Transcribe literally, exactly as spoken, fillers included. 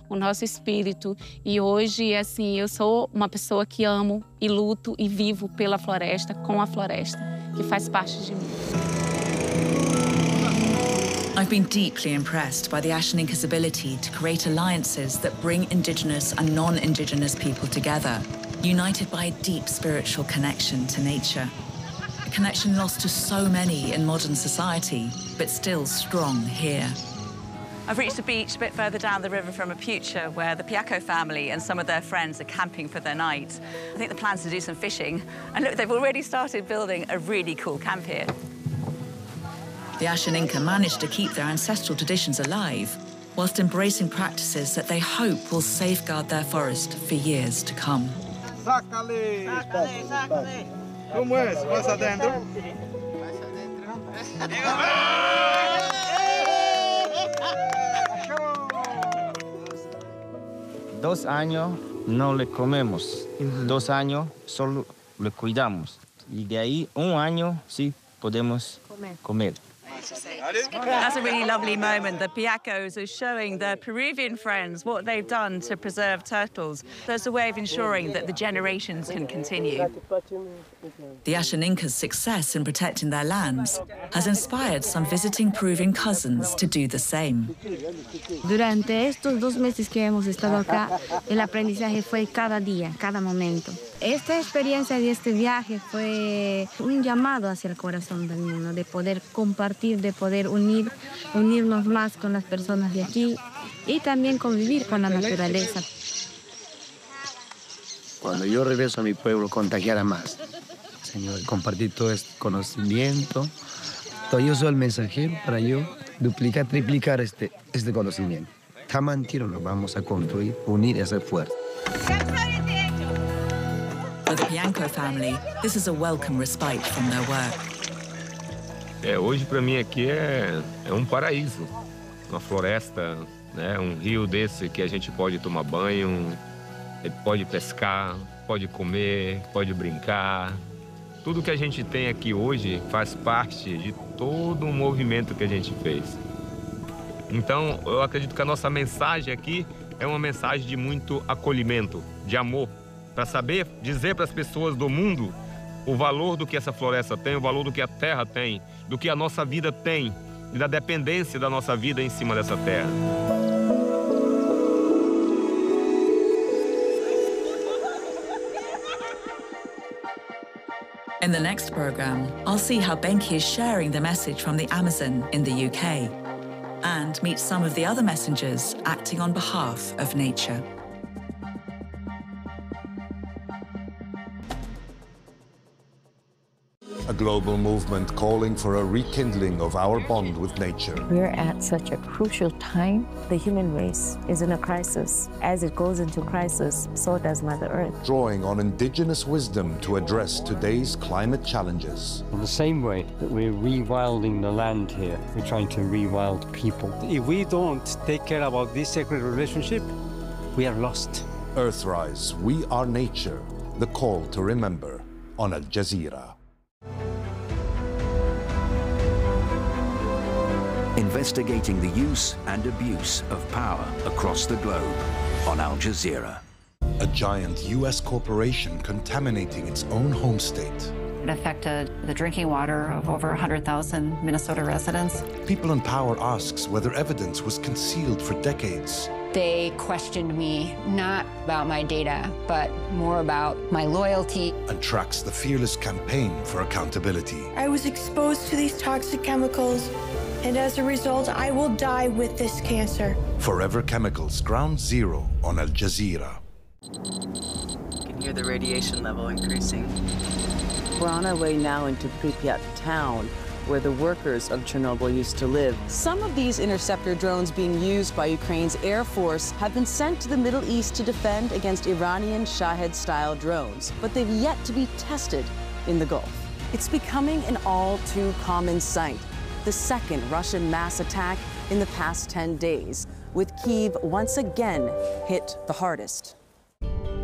o nosso espírito. E hoje, assim, eu sou uma pessoa que amo e luto e vivo pela floresta, com a floresta, que faz parte de mim. I've been deeply impressed by the Ashaninka's ability to create alliances that bring Indigenous and non-Indigenous people together, united by a deep spiritual connection to nature. A connection lost to so many in modern society, but still strong here. I've reached a beach a bit further down the river from Apucha, where the Piaco family and some of their friends are camping for their night. I think the plan's to do some fishing. And look, they've already started building a really cool camp here. The Ashaninka managed to keep their ancestral traditions alive, whilst embracing practices that they hope will safeguard their forest for years to come. Sácale! Sácale, sácale! ¿Cómo es? ¿Más adentro? Dos años no le comemos, dos años solo le cuidamos. Y de ahí un año sí podemos comer. That's a really lovely moment. The Piacos are showing their Peruvian friends what they've done to preserve turtles. There's a way of ensuring that the generations can continue. The Ashaninka's success in protecting their lands has inspired some visiting Peruvian cousins to do the same. Durante estos dos meses que hemos estado acá, el aprendizaje fue cada día, cada momento. Esta experiencia de este viaje fue un llamado hacia el corazón del mundo, de poder compartir, de poder unir, unirnos más con las personas de aquí y también convivir con la naturaleza. Cuando yo regreso a mi pueblo, contagiar a más. Señor, compartir todo este conocimiento. Yo soy el mensajero para yo duplicar, triplicar este, este conocimiento. Tamantiro lo vamos a construir, unir y hacer fuerza. For the Pianco family, this is a welcome respite from their work. É, hoje para mim aqui é, é um paraíso, uma floresta, né, um rio desse que a gente pode tomar banho, pode pescar, pode comer, pode brincar. Tudo que a gente tem aqui hoje faz parte de todo o movimento que a gente fez. Então, eu acredito que a nossa mensagem aqui é uma mensagem de muito acolhimento, de amor, para saber dizer para as pessoas do mundo o valor do que essa floresta tem, o valor do que a terra tem, do que a nossa vida tem e da dependência da nossa vida em cima dessa terra. In the next program, I'll see how Benki is sharing the message from the Amazon in the U K and meet some of the other messengers acting on behalf of nature. A global movement calling for a rekindling of our bond with nature. We're at such a crucial time. The human race is in a crisis. As it goes into crisis, so does Mother Earth. Drawing on indigenous wisdom to address today's climate challenges. In the same way that we're rewilding the land here, we're trying to rewild people. If we don't take care about this sacred relationship, we are lost. Earthrise, We Are Nature. The call to remember on Al Jazeera. Investigating the use and abuse of power across the globe on Al Jazeera. A giant U S corporation contaminating its own home state. It affected the drinking water of over one hundred thousand Minnesota residents. People in Power asks whether evidence was concealed for decades. They questioned me, not about my data, but more about my loyalty. And tracks the fearless campaign for accountability. I was exposed to these toxic chemicals, and as a result, I will die with this cancer. Forever Chemicals, Ground Zero on Al Jazeera. You can hear the radiation level increasing. We're on our way now into Pripyat town, where the workers of Chernobyl used to live. Some of these interceptor drones being used by Ukraine's Air Force have been sent to the Middle East to defend against Iranian Shahed-style drones, but they've yet to be tested in the Gulf. It's becoming an all-too common sight. The second Russian mass attack in the past ten days, with Kyiv once again hit the hardest.